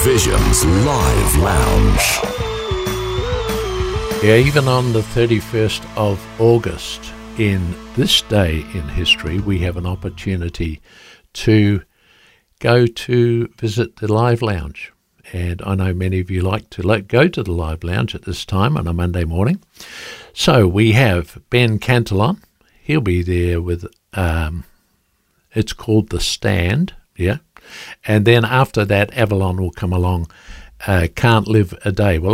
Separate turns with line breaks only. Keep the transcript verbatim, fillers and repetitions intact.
Visions Live Lounge.
Yeah, even on the thirty-first of August, in this day in history, we have an opportunity to go to visit the Live Lounge. And I know many of you like to like, go to the Live Lounge at this time on a Monday morning. So we have Ben Cantillon. He'll be there with, um, it's called The Stand, yeah. And then after that, Avalon will come along, uh, Can't Live a Day. Well,